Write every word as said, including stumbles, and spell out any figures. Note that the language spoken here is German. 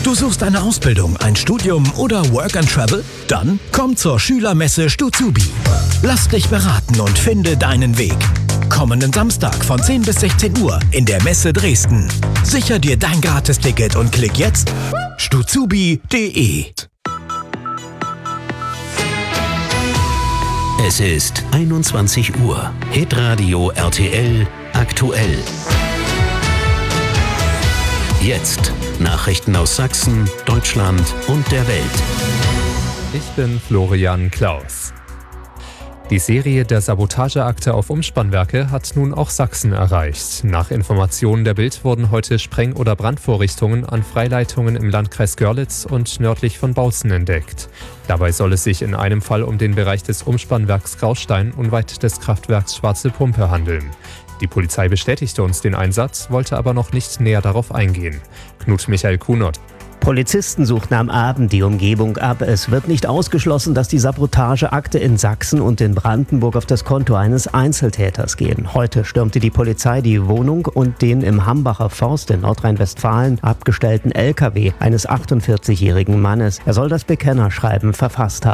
Du suchst eine Ausbildung, ein Studium oder Work and Travel? Dann komm zur Schülermesse Stuzubi. Lass dich beraten und finde deinen Weg. Kommenden Samstag von zehn bis sechzehn Uhr in der Messe Dresden. Sicher dir dein Gratisticket und klick jetzt stuzubi punkt de. Es ist einundzwanzig Uhr. Hitradio R T L aktuell. Jetzt Nachrichten aus Sachsen, Deutschland und der Welt. Ich bin Florian Klaus. Die Serie der Sabotageakte auf Umspannwerke hat nun auch Sachsen erreicht. Nach Informationen der Bild wurden heute Spreng- oder Brandvorrichtungen an Freileitungen im Landkreis Görlitz und nördlich von Bautzen entdeckt. Dabei soll es sich in einem Fall um den Bereich des Umspannwerks Graustein unweit des Kraftwerks Schwarze Pumpe handeln. Die Polizei bestätigte uns den Einsatz, wollte aber noch nicht näher darauf eingehen. Knut Michael Kunert. Polizisten suchten am Abend die Umgebung ab. Es wird nicht ausgeschlossen, dass die Sabotageakte in Sachsen und in Brandenburg auf das Konto eines Einzeltäters gehen. Heute stürmte die Polizei die Wohnung und den im Hambacher Forst in Nordrhein-Westfalen abgestellten L K W eines achtundvierzigjährigen Mannes. Er soll das Bekennerschreiben verfasst haben.